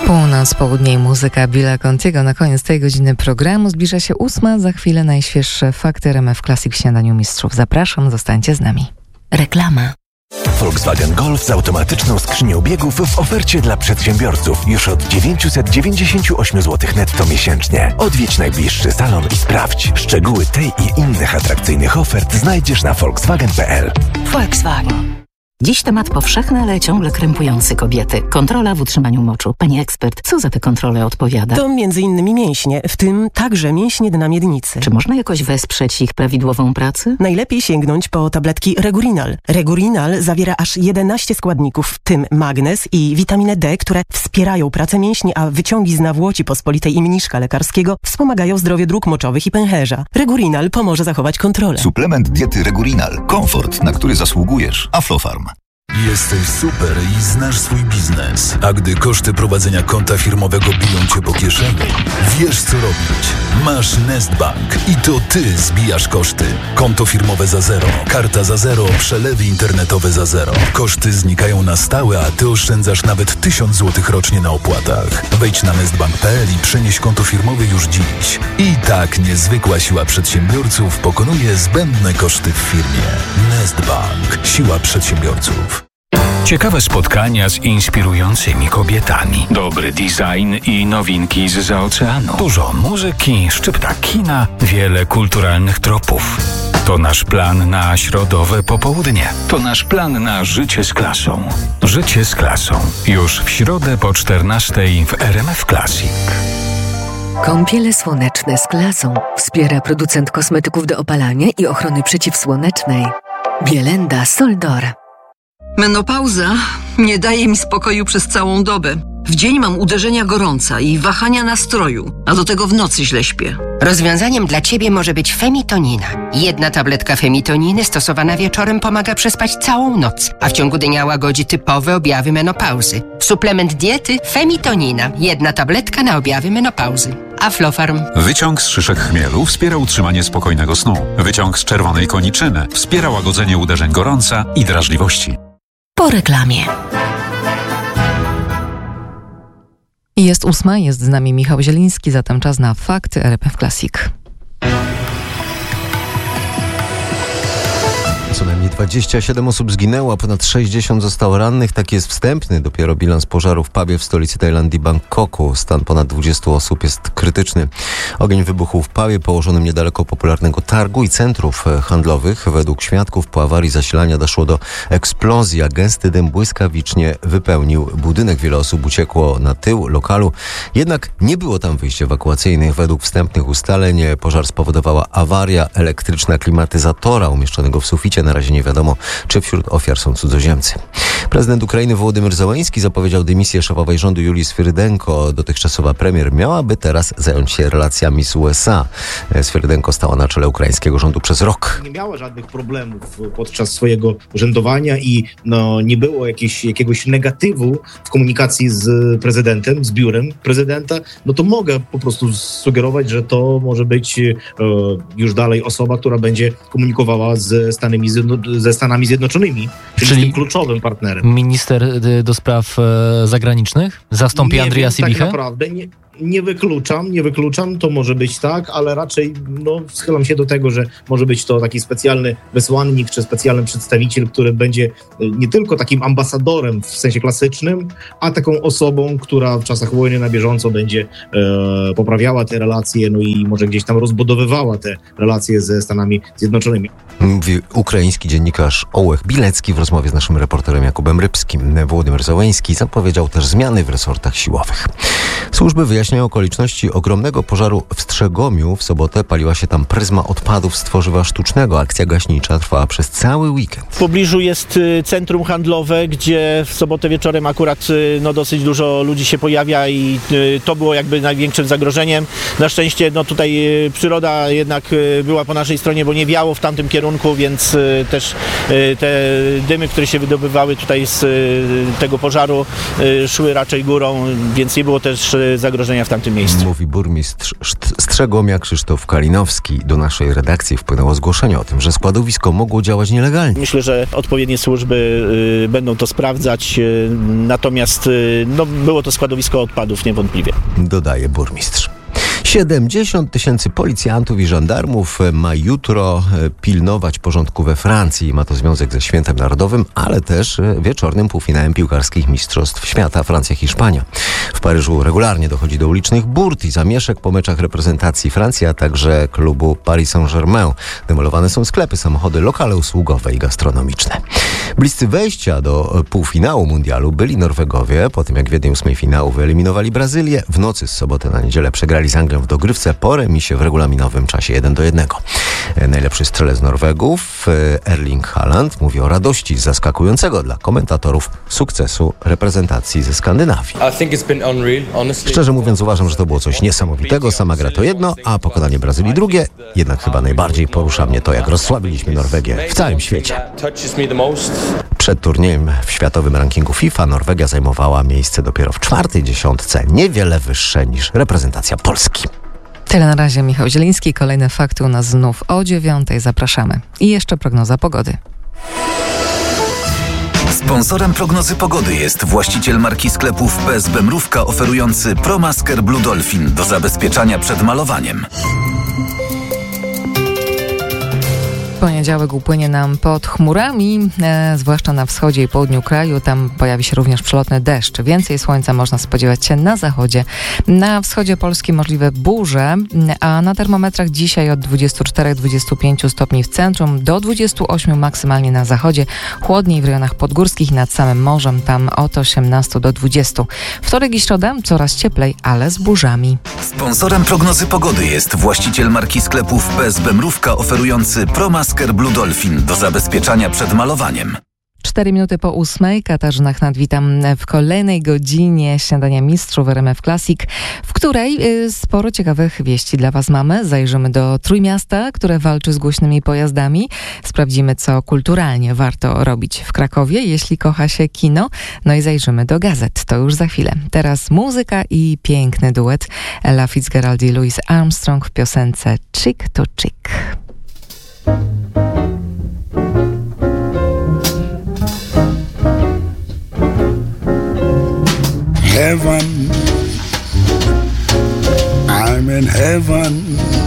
Północ, południe i muzyka Billa Contiego. Na koniec tej godziny programu zbliża się 8. Za chwilę najświeższe fakty RMF Classic w Śniadaniu Mistrzów. Zapraszam, zostańcie z nami. Reklama. Volkswagen Golf z automatyczną skrzynią biegów w ofercie dla przedsiębiorców już od 998 zł netto miesięcznie. Odwiedź najbliższy salon i sprawdź. Szczegóły tej i innych atrakcyjnych ofert znajdziesz na volkswagen.pl. Volkswagen. Dziś temat powszechny, ale ciągle krępujący kobiety. Kontrola w utrzymaniu moczu. Pani ekspert, co za te kontrole odpowiada? To m.in. mięśnie, w tym także mięśnie dna miednicy. Czy można jakoś wesprzeć ich prawidłową pracę? Najlepiej sięgnąć po tabletki Regurinal. Regurinal zawiera aż 11 składników, w tym magnez i witaminę D, które wspierają pracę mięśni, a wyciągi z nawłoci pospolitej i mniszka lekarskiego wspomagają zdrowie dróg moczowych i pęcherza. Regurinal pomoże zachować kontrolę. Suplement diety Regurinal. Komfort, na który zasługujesz. Aflofarm. Jesteś super i znasz swój biznes. A gdy koszty prowadzenia konta firmowego biją cię po kieszeni, wiesz co robić. Masz Nestbank i to ty zbijasz koszty. Konto firmowe za zero, karta za zero, przelewy internetowe za zero. Koszty znikają na stałe, a ty oszczędzasz nawet 1000 zł rocznie na opłatach. Wejdź na nestbank.pl i przenieś konto firmowe już dziś. I tak niezwykła siła przedsiębiorców pokonuje zbędne koszty w firmie. Nestbank. Siła przedsiębiorców. Ciekawe spotkania z inspirującymi kobietami. Dobry design i nowinki zza oceanu. Dużo muzyki, szczypta kina, wiele kulturalnych tropów. To nasz plan na środowe popołudnie. To nasz plan na życie z klasą. Życie z klasą. Już w środę po 14:00 w RMF Classic. Kąpiele słoneczne z klasą wspiera producent kosmetyków do opalania i ochrony przeciwsłonecznej. Bielenda Soldor. Menopauza nie daje mi spokoju przez całą dobę. W dzień mam uderzenia gorąca i wahania nastroju, a do tego w nocy źle śpię. Rozwiązaniem dla Ciebie może być femitonina. Jedna tabletka femitoniny stosowana wieczorem pomaga przespać całą noc, a w ciągu dnia łagodzi typowe objawy menopauzy. Suplement diety femitonina. Jedna tabletka na objawy menopauzy. Aflofarm. Wyciąg z szyszek chmielu wspiera utrzymanie spokojnego snu. Wyciąg z czerwonej koniczyny wspiera łagodzenie uderzeń gorąca i drażliwości. Po reklamie. Jest 8, jest z nami Michał Zieliński, zatem czas na fakty RMF Classic. Co najmniej 27 osób zginęło, a ponad 60 zostało rannych. Taki jest wstępny dopiero bilans pożaru w pubie w stolicy Tajlandii, Bangkoku. Stan ponad 20 osób jest krytyczny. Ogień wybuchł w pubie położonym niedaleko popularnego targu i centrów handlowych. Według świadków po awarii zasilania doszło do eksplozji, a gęsty dym błyskawicznie wypełnił budynek. Wiele osób uciekło na tył lokalu. Jednak nie było tam wyjść ewakuacyjnych. Według wstępnych ustaleń pożar spowodowała awaria elektryczna klimatyzatora umieszczonego w suficie. Na razie nie wiadomo, czy wśród ofiar są cudzoziemcy. Prezydent Ukrainy Wołodymyr Zełenski zapowiedział dymisję szefowej rządu Julii Swyrdenko. Dotychczasowa premier miałaby teraz zająć się relacjami z USA. Swyrdenko stała na czele ukraińskiego rządu przez rok. Nie miała żadnych problemów podczas swojego urzędowania i nie było jakiegoś negatywu w komunikacji z prezydentem, z biurem prezydenta. To mogę po prostu sugerować, że to może być już dalej osoba, która będzie komunikowała ze Stanami Zjednoczonymi, czyli tym kluczowym partnerem. Minister do spraw zagranicznych zastąpi Andrija Sybichę? Tak naprawdę nie wykluczam, to może być tak, ale raczej schylam się do tego, że może być to taki specjalny wysłannik czy specjalny przedstawiciel, który będzie nie tylko takim ambasadorem w sensie klasycznym, a taką osobą, która w czasach wojny na bieżąco będzie poprawiała te relacje, i może gdzieś tam rozbudowywała te relacje ze Stanami Zjednoczonymi. Mówi ukraiński dziennikarz Ołech Bilecki w rozmowie z naszym reporterem Jakubem Rybskim. Wołodymyr Zełenski zapowiedział też zmiany w resortach siłowych. Służby wyjaśniają okoliczności ogromnego pożaru w Strzegomiu. W sobotę paliła się tam pryzma odpadów z tworzywa sztucznego. Akcja gaśnicza trwała przez cały weekend. W pobliżu jest centrum handlowe, gdzie w sobotę wieczorem akurat dosyć dużo ludzi się pojawia i to było jakby największym zagrożeniem. Na szczęście tutaj przyroda jednak była po naszej stronie, bo nie wiało w tamtym kierunku, więc też te dymy, które się wydobywały tutaj z tego pożaru, szły raczej górą, więc nie było też zagrożenia wydarzenia w tamtym miejscu. Mówi burmistrz Strzegomia Krzysztof Kalinowski. Do naszej redakcji wpłynęło zgłoszenie o tym, że składowisko mogło działać nielegalnie. Myślę, że odpowiednie służby będą to sprawdzać, natomiast było to składowisko odpadów niewątpliwie. Dodaje burmistrz. 70 000 policjantów i żandarmów ma jutro pilnować porządku we Francji. Ma to związek ze Świętem Narodowym, ale też wieczornym półfinałem piłkarskich Mistrzostw Świata Francja-Hiszpania. W Paryżu regularnie dochodzi do ulicznych burt i zamieszek po meczach reprezentacji Francji, a także klubu Paris Saint-Germain. Demolowane są sklepy, samochody, lokale usługowe i gastronomiczne. Bliscy wejścia do półfinału mundialu byli Norwegowie, po tym jak w jednej 8. finału wyeliminowali Brazylię. W nocy z soboty na niedzielę przegrali z Anglią w dogrywce po remisie w regulaminowym czasie 1-1. Najlepszy strzelec Norwegów, Erling Haaland, mówi o radości z zaskakującego dla komentatorów sukcesu reprezentacji ze Skandynawii. Szczerze mówiąc, uważam, że to było coś niesamowitego. Sama gra to jedno, a pokonanie Brazylii drugie. Jednak chyba najbardziej porusza mnie to, jak rozsłabiliśmy Norwegię w całym świecie. Przed turniejem w światowym rankingu FIFA Norwegia zajmowała miejsce dopiero w 4. dziesiątce, niewiele wyższe niż reprezentacja Polski. Tyle na razie. Michał Zieliński. Kolejne fakty u nas znów o 9:00. Zapraszamy. I jeszcze prognoza pogody. Sponsorem prognozy pogody jest właściciel marki sklepów PSB Mrówka oferujący ProMasker Blue Dolphin do zabezpieczania przed malowaniem. Poniedziałek upłynie nam pod chmurami, zwłaszcza na wschodzie i południu kraju. Tam pojawi się również przelotny deszcz. Więcej słońca można spodziewać się na zachodzie. Na wschodzie Polski możliwe burze, a na termometrach dzisiaj od 24-25 stopni w centrum do 28 maksymalnie na zachodzie. Chłodniej w rejonach podgórskich nad samym morzem, tam od 18 do 20. Wtorek i środa coraz cieplej, ale z burzami. Sponsorem prognozy pogody jest właściciel marki sklepów PSB Mrówka oferujący ProMasker Blue Dolphin do zabezpieczania przed malowaniem. 4 minuty po 8:00. Katarzyna Chnat, witam w kolejnej godzinie Śniadania Mistrzów RMF Classic, w której sporo ciekawych wieści dla Was mamy. Zajrzymy do Trójmiasta, które walczy z głośnymi pojazdami. Sprawdzimy, co kulturalnie warto robić w Krakowie, jeśli kocha się kino. No i zajrzymy do gazet. To już za chwilę. Teraz muzyka i piękny duet Ella Fitzgerald i Louis Armstrong w piosence Chick to Chick. Heaven, I'm in heaven.